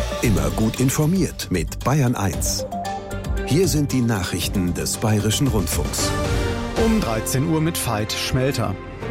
Immer gut informiert mit Bayern 1. Hier sind die Nachrichten des Bayerischen Rundfunks. Um 13 Uhr mit Veit Schmelter.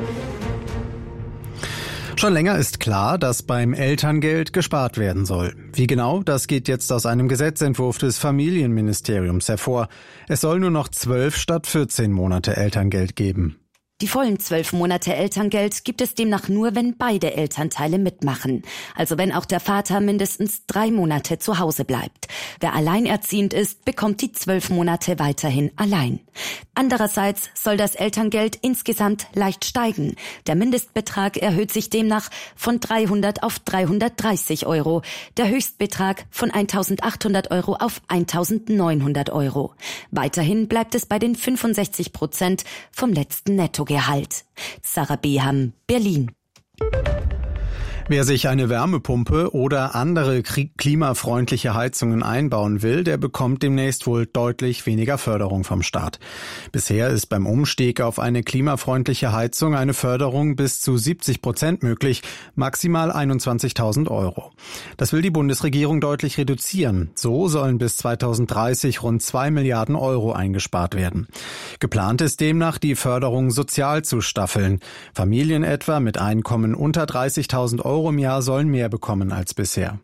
Schon länger ist klar, dass beim Elterngeld gespart werden soll. Wie genau, das geht jetzt aus einem Gesetzentwurf des Familienministeriums hervor. Es soll nur noch 12 statt 14 Monate Elterngeld geben. Die vollen 12 Monate Elterngeld gibt es demnach nur, wenn beide Elternteile mitmachen. Also wenn auch der Vater mindestens 3 Monate zu Hause bleibt. Wer alleinerziehend ist, bekommt die 12 Monate weiterhin allein. Andererseits soll das Elterngeld insgesamt leicht steigen. Der Mindestbetrag erhöht sich demnach von 300 auf 330 Euro. Der Höchstbetrag von 1.800 Euro auf 1.900 Euro. Weiterhin bleibt es bei den 65% vom letzten Nettogehalt. Sarah Beham, Berlin. Wer sich eine Wärmepumpe oder andere klimafreundliche Heizungen einbauen will, der bekommt demnächst wohl deutlich weniger Förderung vom Staat. Bisher ist beim Umstieg auf eine klimafreundliche Heizung eine Förderung bis zu 70% möglich, maximal 21.000 Euro. Das will die Bundesregierung deutlich reduzieren. So sollen bis 2030 rund 2 Milliarden Euro eingespart werden. Geplant ist demnach, die Förderung sozial zu staffeln. Familien etwa mit Einkommen unter 30.000 Euro im Jahr sollen mehr bekommen als bisher.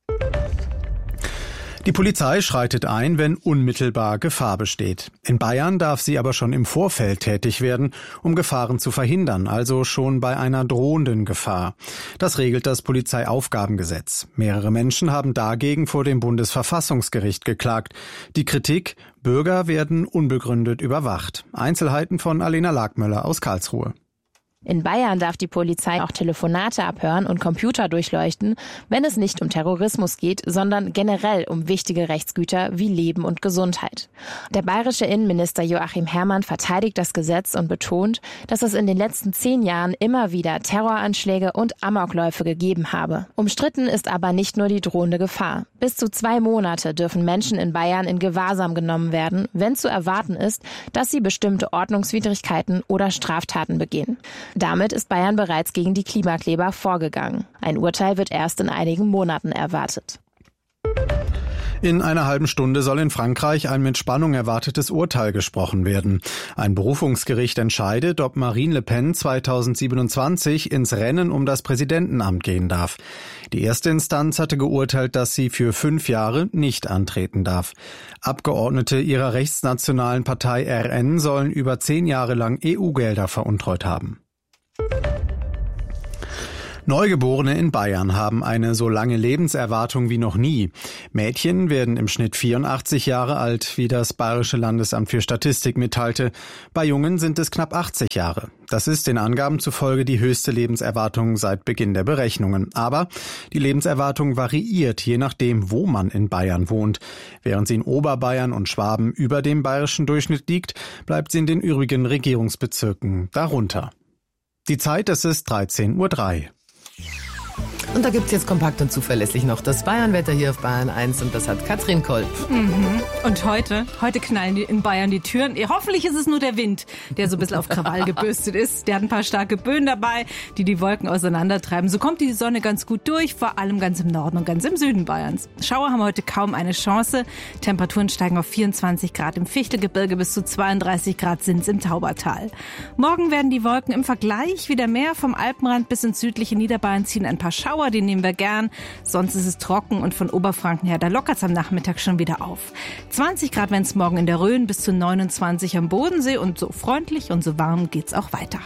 Die Polizei schreitet ein, wenn unmittelbar Gefahr besteht. In Bayern darf sie aber schon im Vorfeld tätig werden, um Gefahren zu verhindern, also schon bei einer drohenden Gefahr. Das regelt das Polizeiaufgabengesetz. Mehrere Menschen haben dagegen vor dem Bundesverfassungsgericht geklagt. Die Kritik: Bürger werden unbegründet überwacht. Einzelheiten von Alena Lagmöller aus Karlsruhe. In Bayern darf die Polizei auch Telefonate abhören und Computer durchleuchten, wenn es nicht um Terrorismus geht, sondern generell um wichtige Rechtsgüter wie Leben und Gesundheit. Der bayerische Innenminister Joachim Herrmann verteidigt das Gesetz und betont, dass es in den letzten 10 Jahren immer wieder Terroranschläge und Amokläufe gegeben habe. Umstritten ist aber nicht nur die drohende Gefahr. Bis zu 2 Monate dürfen Menschen in Bayern in Gewahrsam genommen werden, wenn zu erwarten ist, dass sie bestimmte Ordnungswidrigkeiten oder Straftaten begehen. Damit ist Bayern bereits gegen die Klimakleber vorgegangen. Ein Urteil wird erst in einigen Monaten erwartet. In einer halben Stunde soll in Frankreich ein mit Spannung erwartetes Urteil gesprochen werden. Ein Berufungsgericht entscheidet, ob Marine Le Pen 2027 ins Rennen um das Präsidentenamt gehen darf. Die erste Instanz hatte geurteilt, dass sie für 5 Jahre nicht antreten darf. Abgeordnete ihrer rechtsnationalen Partei RN sollen über 10 Jahre lang EU-Gelder veruntreut haben. Neugeborene in Bayern haben eine so lange Lebenserwartung wie noch nie. Mädchen werden im Schnitt 84 Jahre alt, wie das Bayerische Landesamt für Statistik mitteilte. Bei Jungen sind es knapp 80 Jahre. Das ist den Angaben zufolge die höchste Lebenserwartung seit Beginn der Berechnungen. Aber die Lebenserwartung variiert, je nachdem, wo man in Bayern wohnt. Während sie in Oberbayern und Schwaben über dem bayerischen Durchschnitt liegt, bleibt sie in den übrigen Regierungsbezirken darunter. Die Zeit, es ist 13:03 Uhr. Und da gibt's jetzt kompakt und zuverlässig noch das Bayernwetter hier auf Bayern 1 und das hat Katrin Kolb. Und heute knallen in Bayern die Türen. Hoffentlich ist es nur der Wind, der so ein bisschen auf Krawall gebürstet ist. Der hat ein paar starke Böen dabei, die Wolken auseinandertreiben. So kommt die Sonne ganz gut durch, vor allem ganz im Norden und ganz im Süden Bayerns. Schauer haben heute kaum eine Chance. Temperaturen steigen auf 24 Grad im Fichtelgebirge, bis zu 32 Grad sind's im Taubertal. Morgen werden die Wolken im Vergleich wieder mehr. Vom Alpenrand bis ins südliche Niederbayern ziehen ein paar Schauer. Die nehmen wir gern. Sonst ist es trocken und von Oberfranken her, da lockert's am Nachmittag schon wieder auf. 20 Grad werden es morgen in der Rhön, bis zu 29 am Bodensee und so freundlich und so warm geht's auch weiter.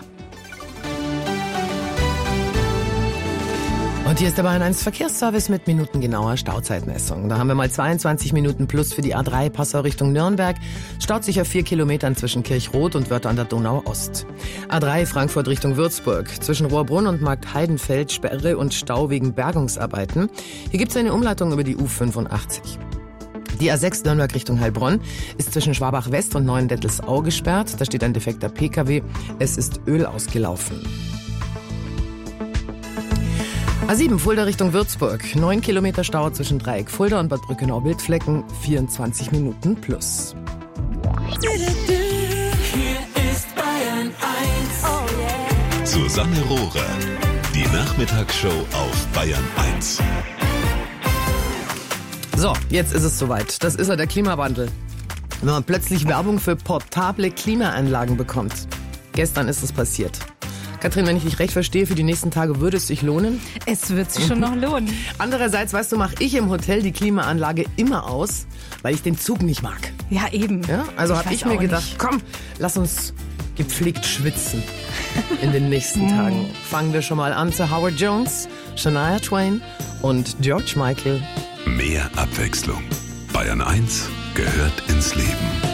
Und hier ist der Bayern 1 Verkehrsservice mit minutengenauer Stauzeitmessung. Da haben wir mal 22 Minuten plus für die A3 Passau Richtung Nürnberg. Staut sich auf 4 Kilometern zwischen Kirchrot und Wörth an der Donau Ost. A3 Frankfurt Richtung Würzburg. Zwischen Rohrbrunn und Marktheidenfeld Sperre und Stau wegen Bergungsarbeiten. Hier gibt es eine Umleitung über die U85. Die A6 Nürnberg Richtung Heilbronn ist zwischen Schwabach West und Neuendettelsau gesperrt. Da steht ein defekter PKW. Es ist Öl ausgelaufen. A7 Fulda Richtung Würzburg. 9 Kilometer Stau zwischen Dreieck Fulda und Bad Brückenau-Wildflecken. 24 Minuten plus. Hier ist Bayern 1. Oh yeah. Susanne Rohrer. Die Nachmittagsshow auf Bayern 1. So, jetzt ist es soweit. Das ist ja der Klimawandel. Wenn man plötzlich Werbung für portable Klimaanlagen bekommt. Gestern ist es passiert. Katrin, wenn ich dich recht verstehe, für die nächsten Tage würde es sich lohnen. Es wird sich schon noch lohnen. Andererseits, weißt du, mache ich im Hotel die Klimaanlage immer aus, weil ich den Zug nicht mag. Ja, eben. Ja? Also habe ich mir gedacht, nicht. komm, lass uns gepflegt schwitzen in den nächsten Tagen. Fangen wir schon mal an zu Howard Jones, Shania Twain und George Michael. Mehr Abwechslung. Bayern 1 gehört ins Leben.